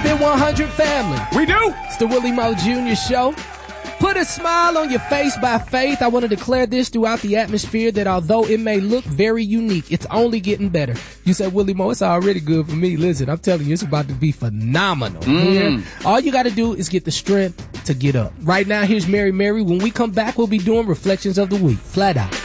it 100 family. We do. It's the Willie Moore Jr. Show. Put a smile on your face by faith. I want to declare this throughout the atmosphere that although it may look very unique, it's only getting better. You said, Willie Moore, it's already good for me. Listen, I'm telling you, it's about to be phenomenal. Yeah? All you got to do is get the strength to get up. Right now, here's Mary Mary. When we come back, we'll be doing Reflections of the Week. Flat out.